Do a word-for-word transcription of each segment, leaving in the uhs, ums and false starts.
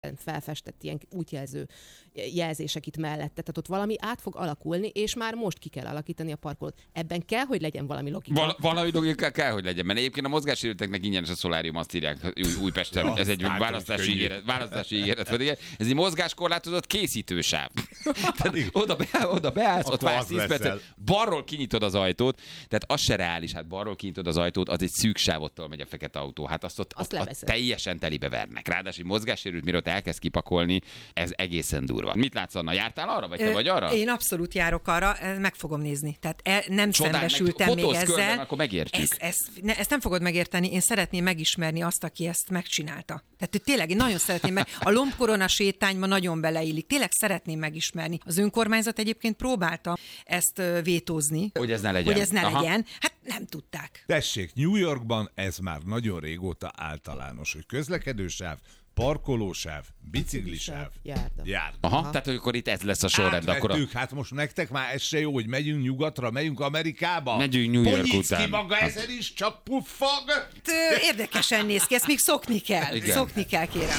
felfestett ilyen útjelző jelzések itt mellette, tehát ott valami át fog alakulni, és már most ki kell alakítani a parkolót. Ebben kell, hogy legyen valami logika. Val- valami logika kell, hogy legyen, mert egyébként a mozgássérülteknek ingyenes a szolárium, azt írják Új- Újpesten, ez egy választási ígéret, választási ígéret. Ez egy mozgáskorlátozott készítősáv. oda, be, oda beállsz, ott vársz tíz percet, balról kinyitod az ajtót, tehát az se reális, hát balról kinyitod az ajtót, az egy szűk sávottól megy a fekete autó, hát azt ott, azt ott, ott teljesen telibe vernek. Ráadásul mozgássérült, mire ott elkezd kipakolni, ez egészen durva. Mit látsz, Anna? Jártál arra, vagy te Ö, vagy arra? Én abszolút járok arra, meg fogom nézni. Tehát e, nem Csodán, szembesültem még ezzel. Körben, akkor megértjük. Ezt, ezt, ne, ezt nem fogod megérteni, én szeretném megismerni azt, aki ezt megcsinálta. Tehát tényleg én nagyon szeretném meg. A lombkorona sétányba nagyon beleillik. Tényleg szeretném megismerni. Az önkormányzat egyébként próbálta ezt vétózni. Hogy ez ne legyen. Hogy ez ne Aha. legyen. Hát nem tudták. Tessék, New Yorkban ez már nagyon régóta általános, hogy közlekedősáv, parkolósáv, biciklisáv, járda. járda. Aha, Aha, tehát akkor itt ez lesz a sorrend. Akkor a... Hát most nektek már ez se jó, hogy megyünk nyugatra, megyünk Amerikába. Megyünk New York után. Ki maga ezen is, csak puffog. Érdekesen néz ki, ezt még szokni kell. Igen. Szokni kell, kérem.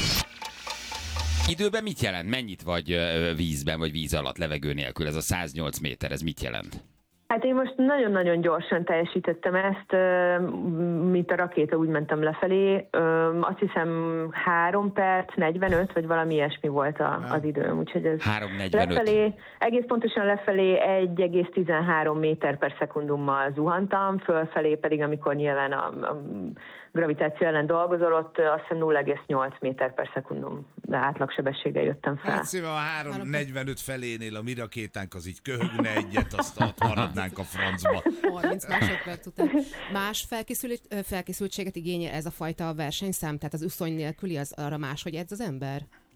Időben mit jelent? Mennyit vagy vízben, vagy víz alatt, levegő nélkül? Ez a száznyolc méter, ez mit jelent? Hát én most nagyon-nagyon gyorsan teljesítettem ezt, mint a rakéta, úgy mentem lefelé. Azt hiszem három perc, negyvenöt, vagy valami ilyesmi volt a, az időm. Úgyhogy ez három negyvenöt. Lefelé, egész pontosan lefelé egy egész tizenhárom méter per szekundummal zuhantam, fölfelé pedig, amikor nyilván a, a gravitáció ellen dolgozol, ott azt hiszem nulla egész nyolc méter per szekundum, de átlagsebességgel jöttem fel. Hát szépen a három negyvenöt felénél a mi rakétánk az így köhögne egyet, azt ott maradnánk a francba. harminc másodperc után. Más felkészültséget igényel ez a fajta versenyszám? Tehát az uszony nélküli, az arra máshogy edz az ember?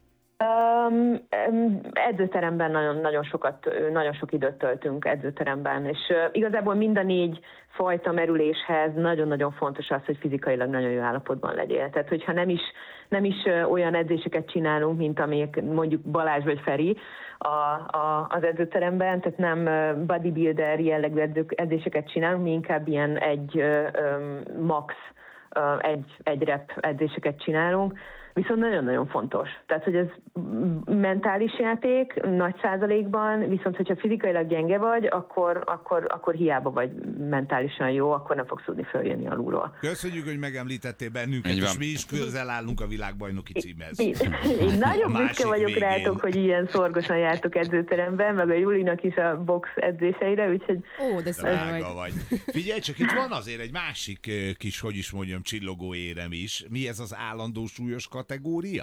Um, edzőteremben nagyon, nagyon sokat, nagyon sok időt töltünk edzőteremben, és uh, igazából mind a négy fajta merüléshez nagyon-nagyon fontos az, hogy fizikailag nagyon jó állapotban legyél. Tehát, hogyha nem is, nem is uh, olyan edzéseket csinálunk, mint amelyek mondjuk Balázs vagy Feri a, a, az edzőteremben, tehát nem uh, bodybuilder jellegű edző, edzéseket csinálunk, mi inkább ilyen egy uh, um, max, uh, egy, egy rep edzéseket csinálunk. Viszont nagyon-nagyon fontos. Tehát, hogy ez mentális játék, nagy százalékban, viszont hogyha fizikailag gyenge vagy, akkor, akkor, akkor hiába vagy mentálisan jó, akkor nem fogsz tudni följönni alulról. Köszönjük, hogy megemlítettél bennünket, és mi is közel állunk a világbajnoki címhez. Én, én nagyon büszke vagyok végén. rátok, hogy ilyen szorgosan jártok edzőteremben, meg a Julinak is a box edzéseire, úgyhogy... Ó, de drága vagy. Figyelj csak, itt van azért egy másik kis, hogy is mondjam, csillogó érem is. Mi ez az állandó súlyos kategória?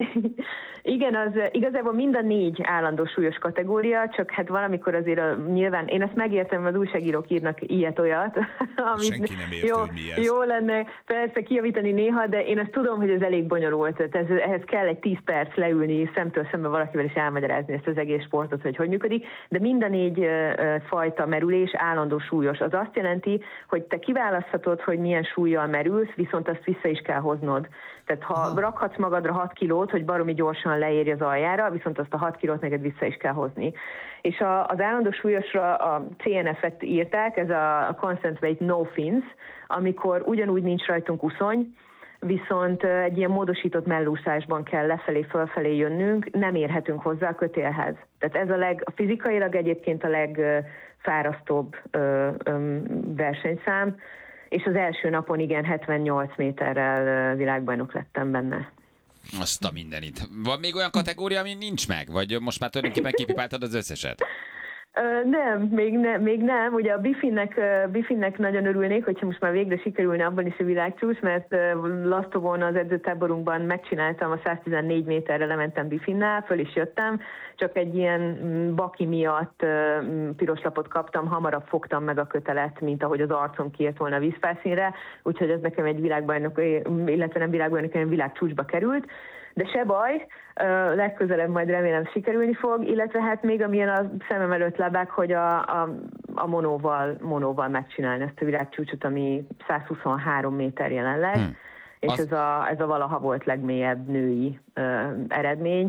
Igen, az igazából mind a négy állandó súlyos kategória, csak hát valamikor azért a, nyilván, én ezt megértem, az újságírók írnak ilyet-olyat. Amit senki nem érti, jó, hogy mi ez. Jó lenne persze kijavítani néha, de én azt tudom, hogy ez elég bonyolult. Tehát ez, ehhez kell egy tíz perc leülni, szemtől szembe valakivel is elmagyarázni ezt az egész sportot, hogy hogy működik, de mind a négy uh, fajta merülés állandó súlyos. Az azt jelenti, hogy te kiválaszthatod, hogy milyen súlyjal merülsz, viszont azt vissza is kell hoznod. Tehát ha Aha. rakhatsz magadra hat kilót, hogy baromi gyorsan leérj az aljára, viszont azt a hat kilót neked vissza is kell hozni. És a, az állandó súlyosra a cé en ef-et írták, ez a Constant Weight No Fins, amikor ugyanúgy nincs rajtunk uszony, viszont egy ilyen módosított mellúszásban kell lefelé-fölfelé jönnünk, nem érhetünk hozzá a kötélhez. Tehát ez a, leg, a fizikailag egyébként a legfárasztóbb ö, ö, versenyszám, és az első napon igen, hetvennyolc méterrel világbajnok lettem benne. Azt a mindenit. Van még olyan kategória, ami nincs meg? Vagy most már tulajdonképpen kipipáltad az összeset? Uh, nem, még, ne, még nem. Ugye a Bifinnek, uh, Bifinnek nagyon örülnék, hogyha most már végre sikerülne abban is a világcsúcs, mert uh, Lasztovon az edzőtáborunkban megcsináltam, a száztizennégy méterre lementem Bifinnel, föl is jöttem, csak egy ilyen baki miatt uh, piros lapot kaptam, hamarabb fogtam meg a kötelet, mint ahogy az arcom kiért volna a vízfelszínre, úgyhogy ez nekem egy világbajnok, illetve nem világbajnok, hanem világcsúcsba került. De se baj, uh, legközelebb majd remélem sikerülni fog, illetve hát még amilyen a szemem előtt lebeg, hogy a, a, a monóval, monóval megcsinálni ezt a világcsúcsot, ami százhuszonhárom méter jelenleg, hmm. és az... ez, a, ez a valaha volt legmélyebb női uh, eredmény,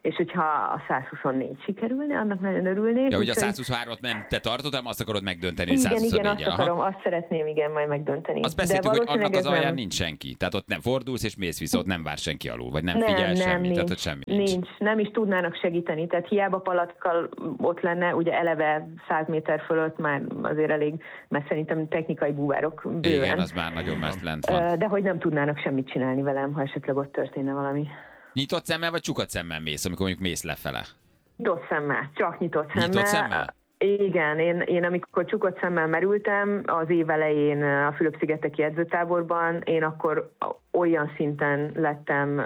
és hogyha a százhuszonnégy sikerülne, annak nagyon örülnék. Ja, hogy a úgyhogy... százhuszonhármat nem te tartod, hanem azt akarod megdönteni, hogy Igen, igen, százhuszonnégy. azt akarom, azt szeretném, igen, majd megdönteni. Azt beszéltük, hogy annak az alján nem... nincs senki. Tehát ott nem fordulsz és mész vissza, ott nem vár senki alul, vagy nem, nem figyel nem, semmi. Nincs, Tehát ott semmi nincs. nincs. Nem is tudnának segíteni. Tehát hiába palackal ott lenne, ugye eleve száz méter fölött már azért elég, mert szerintem technikai búvárok bőven. Igen, az már nagyon messze lent van. De hogy nem tudnának semmit csinálni velem, ha esetleg ott történne valami. Nyitott szemmel vagy csukat szemmel mész, amikor mondjuk mész lefele? Nyitott szemmel, csak nyitott szemmel. Nyitott szemmel? Igen, én, én amikor csukott szemmel merültem, az év elején a Fülöp-szigeteki edzőtáborban, én akkor olyan szinten lettem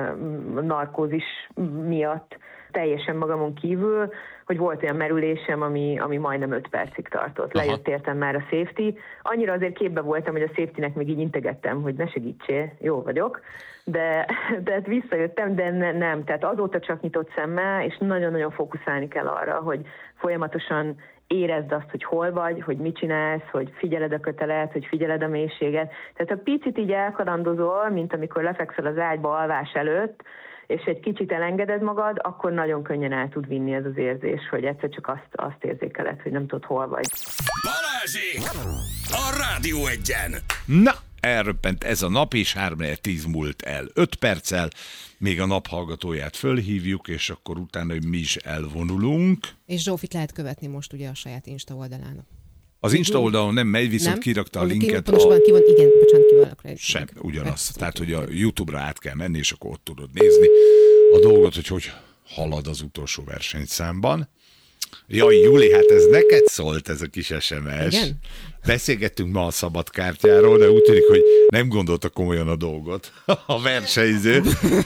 uh, narkózis miatt teljesen magamon kívül, hogy volt olyan merülésem, ami, ami majdnem öt percig tartott. Aha. Lejött értem már a safety. Annyira azért képbe voltam, hogy a safetynek még így integettem, hogy ne segítsél, jó vagyok. De, de visszajöttem, de ne, nem. Tehát azóta csak nyitott szemmel, és nagyon-nagyon fókuszálni kell arra, hogy folyamatosan érezd azt, hogy hol vagy, hogy mit csinálsz, hogy figyeled a kötelet, hogy figyeled a mélységet. Tehát ha picit így elkalandozol, mint amikor lefekszel az ágyba alvás előtt, és egy kicsit elengeded magad, akkor nagyon könnyen el tud vinni ez az érzés, hogy egyszer csak azt, azt érzékeled, hogy nem tudod, hol vagy. Balázsék! A Rádió Egyen! Na, elröppent ez a nap, és három tíz múlt el öt perccel, még a naphallgatóját fölhívjuk, és akkor utána mi is elvonulunk. És Zsófit lehet követni most ugye a saját Insta oldalán. Az Insta oldalon nem megy, viszont nem? kirakta a linket. Ki, a... ki van, igen, bocsánat, ki van. Sem, ugyanaz. Tehát, hogy a YouTube-ra át kell menni, és akkor ott tudod nézni a dolgot, hogy hogy halad az utolsó versenyszámban. Jaj, Juli, hát ez neked szólt ez a kis es em es. Igen? Beszélgettünk ma a szabadkártyáról, de úgy tűnik, hogy nem gondolta komolyan a dolgot a versenyző.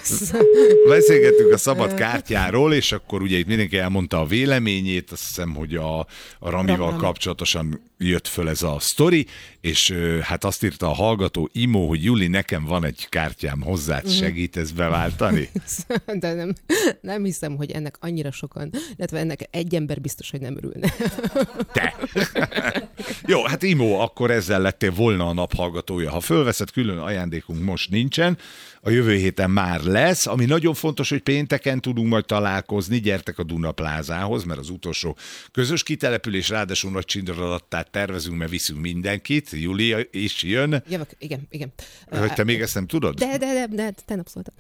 Beszélgettünk a szabadkártyáról, és akkor ugye itt mindenki elmondta a véleményét, azt hiszem, hogy a, a Ramival kapcsolatosan jött föl ez a sztori, és hát azt írta a hallgató Imó, hogy Juli, nekem van egy kártyám, hozzád segít ezt beváltani? De nem, nem hiszem, hogy ennek annyira sokan, illetve ennek egy ember biztos, hogy nem örülne. Te! Jó, hát Imó, akkor ezzel lettél volna a naphallgatója. Ha fölveszed, külön ajándékunk most nincsen, a jövő héten már lesz, ami nagyon fontos, hogy pénteken tudunk majd találkozni, gyertek a Duna plázához, mert az utolsó közös kitelepülés, ráadásul nagy csindradattát tervezünk, mert viszünk mindenkit, Júlia is jön. Jövök, igen, igen. Hogy te még ezt nem tudod? De, de, de, de tegnap szóltam.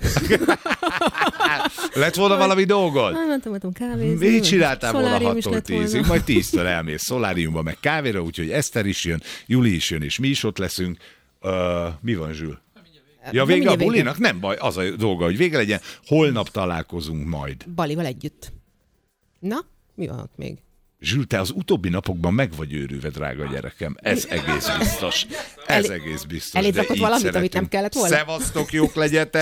Lett volna valami dolgod? Mentem, voltam kávézni. Mit csináltál volna hattól tízig? Majd tíztől elmész szoláriumba, meg kávéra, úgyhogy Eszter is jön, Juli is jön, és mi is ott leszünk. Uh, mi van, Zsül? Ja, vége a bulinak? Nem baj, az a dolga, hogy vége legyen. Holnap találkozunk majd. Balival együtt. Na, mi van ott még? Zsül, te az utóbbi napokban meg vagy őrülve, drága gyerekem. Ez egész biztos. Ez egész biztos. Eléd rakott valamit, amit nem kellett volna? Szevasztok, jók legyetek!